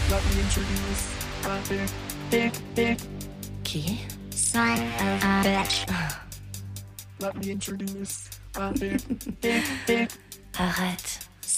Let me introduce a big Qui? son of a bitch. Let me introduce a big Arrête.